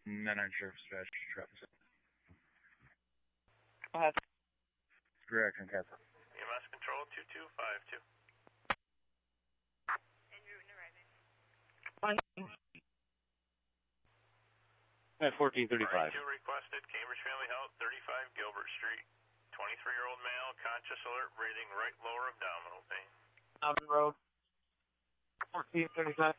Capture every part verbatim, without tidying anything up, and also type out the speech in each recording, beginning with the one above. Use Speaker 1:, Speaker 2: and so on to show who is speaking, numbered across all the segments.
Speaker 1: nine nine Sheriff's Dispatch, traffic.
Speaker 2: Go ahead.
Speaker 1: Correct, on Casper.
Speaker 3: E M S control two two five two.
Speaker 4: En route and arriving.
Speaker 2: At fourteen thirty-five.
Speaker 3: two requested, Cambridge Family Health, thirty-five Gilbert Street. twenty-three-year-old male, conscious alert, breathing, right lower abdominal pain.
Speaker 2: Mountain Road. fourteen thirty-five.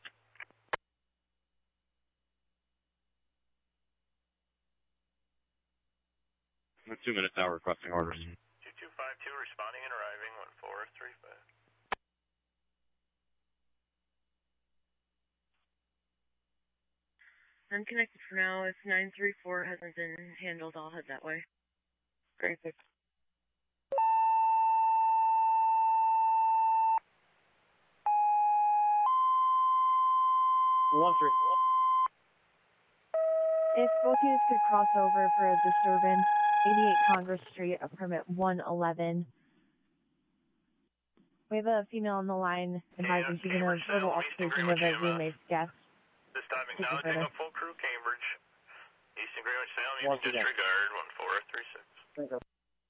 Speaker 2: Two minutes now requesting orders.
Speaker 3: two two five two responding and arriving, one four three five.
Speaker 4: Unconnected for now. If nine three four hasn't been handled, I'll head that way.
Speaker 2: Great, thanks. One three.
Speaker 5: If both units could cross over for a disturbance, eighty-eight Congress Street, a permit one eleven. We have a female on the line advising she's in a verbal altercation with a roommate's guest.
Speaker 3: This time acknowledging a full crew, Cambridge. Eastern Greenwich Salem, you
Speaker 2: Once
Speaker 3: can
Speaker 2: again.
Speaker 3: disregard one four three six.
Speaker 2: Thank you.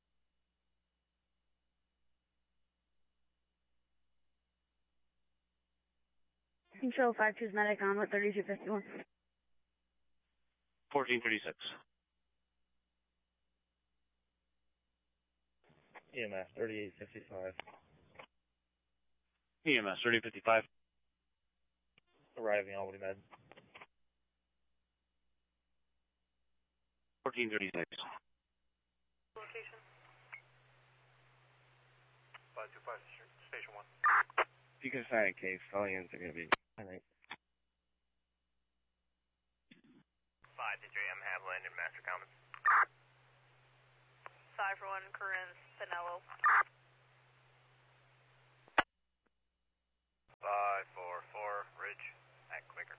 Speaker 4: Control five two's medic on with thirty-two fifty-one.
Speaker 2: fourteen thirty-six.
Speaker 1: E M S thirty-eight fifty-five.
Speaker 2: E M S thirty fifty-five.
Speaker 1: Arriving Albany Med.
Speaker 2: fourteen thirty-six.
Speaker 3: Location. five two five, station one.
Speaker 1: You can sign a case, Stallions are going to be. Alright.
Speaker 3: five to J M Haviland and Master Commons.
Speaker 4: Five for one, Corinne, Pinello.
Speaker 3: five four four, Ridge, act quicker.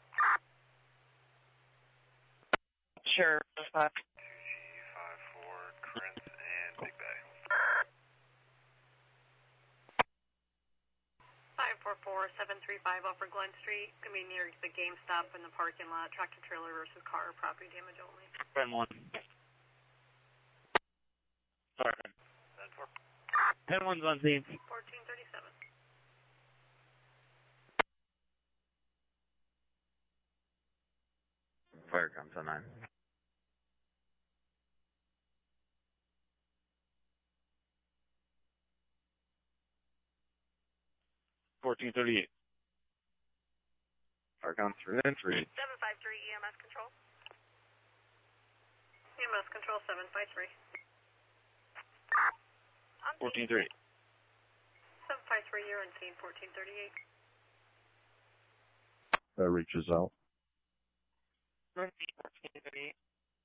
Speaker 2: Sure. Uh,
Speaker 3: two G five four, Corinth and Big Bay.
Speaker 4: five four four, seven three five Upper Glen Street. Gonna be near the GameStop in the parking lot. Tractor trailer versus car. Property damage only.
Speaker 2: ten one. Sorry.
Speaker 3: ten four.
Speaker 2: ten one's on scene.
Speaker 4: fourteen thirty-seven.
Speaker 1: Fire comes on nine.
Speaker 2: fourteen thirty-eight.
Speaker 1: Fire comes through entry.
Speaker 4: seven five three E M S control. E M S control seven five three.
Speaker 2: fourteen thirty-eight.
Speaker 4: seven five three, you're on scene, fourteen thirty-eight.
Speaker 1: That reaches out.
Speaker 2: fourteen thirty-eight.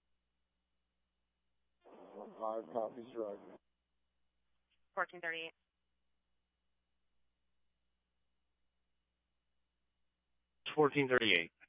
Speaker 1: Five copies, right.
Speaker 4: fourteen thirty-eight.
Speaker 2: fourteen thirty-eight.